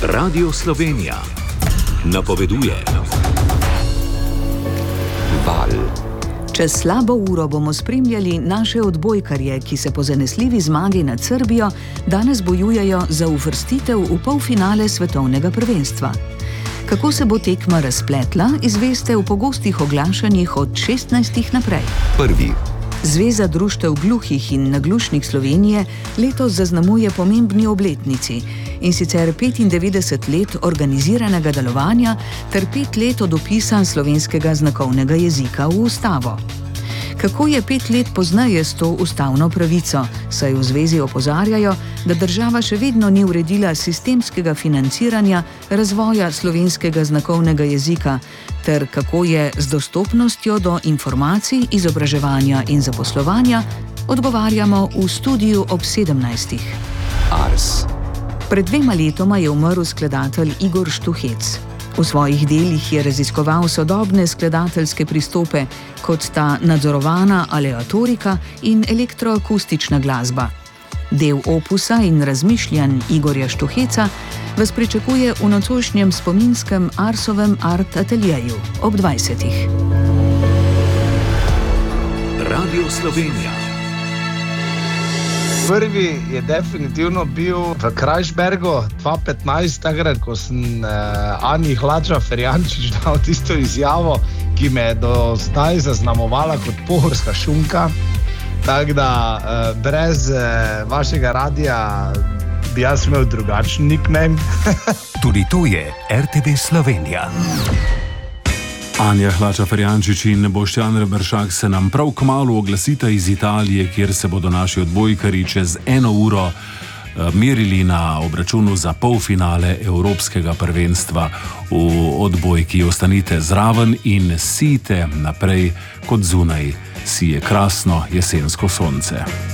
Radio Slovenija napoveduje Val. Čez slabo uro bomo spremljali naše odbojkarje, ki se po zanesljivi zmagi nad Srbijo danes bojujejo za uvrstitev v polfinale svetovnega prvenstva. Kako se bo tekma razpletla, izveste v pogostih oglašanjih od 16. naprej. Prvi. Zveza društev gluhih in naglušnih Slovenije letos zaznamuje pomembni obletnici, in sicer 95 let organiziranega delovanja ter 5 let od vpisa slovenskega znakovnega jezika v ustavo. Kako je 5 let pozneje s to ustavno pravico, saj v zvezi opozarjajo, da država še vedno ni uredila sistemskega financiranja razvoja slovenskega znakovnega jezika, ter kako je z dostopnostjo do informacij, izobraževanja in zaposlovanja, odgovarjamo v studiu ob 17. Ars. Pred 2 letoma je umrl skladatelj Igor Štuhec. V svojih delih je raziskoval sodobne skladateljske pristope, kot sta nadzorovana aleatorika in elektroakustična glasba. Del opusa in razmišljanj Igorja Štuheca vas pričakuje v nocojšnjem spominskem Arsovem art ateljeju ob 20. Radio Slovenija. Prvi je definitivno bil v Krajšbergu 2015, takrat, ko sem Ani Hladža-Ferjančič dal tisto izjavo, ki me je do zdaj zaznamovala kot pohorska šunka. Tako da brez vašega radija bi jaz imel drugačen nickname. Tudi to je RTV Slovenija. Anja Hladža-Ferjančič in Boštjan Reberšak se nam prav kmalu oglasita iz Italije, kjer se bodo naši odbojkarji čez 1 uro merili na obračunu za polfinale Evropskega prvenstva v odbojki. Ostanite zraven in sijte naprej, kot zunaj sije krasno jesensko sonce.